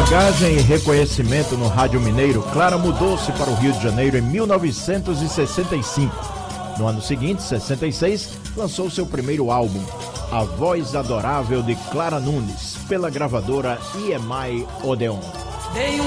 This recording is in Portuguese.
bagagem e reconhecimento no rádio mineiro, Clara mudou-se para o Rio de Janeiro em 1965. No ano seguinte, 66, lançou seu primeiro álbum, A Voz Adorável de Clara Nunes, pela gravadora EMI Odeon.